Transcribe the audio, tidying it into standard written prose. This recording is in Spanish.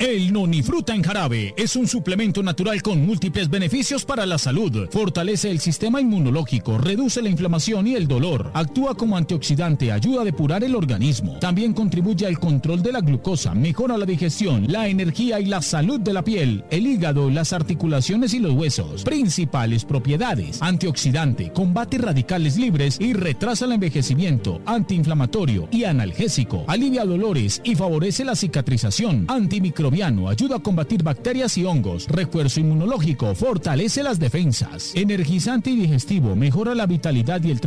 El Nonifruta en jarabe es un suplemento natural con múltiples beneficios para la salud. Fortalece el sistema inmunológico, reduce la inflamación y el dolor, actúa como antioxidante, ayuda a depurar el organismo. También contribuye al control de la glucosa, mejora la digestión, la energía y la salud de la piel, el hígado, las articulaciones y los huesos. Principales propiedades: antioxidante, combate radicales libres y retrasa el envejecimiento, antiinflamatorio y analgésico, alivia dolores y favorece la cicatrización, antimicrobiano, ayuda a combatir bacterias y hongos, refuerzo inmunológico, fortalece las defensas, energizante y digestivo, mejora la vitalidad y el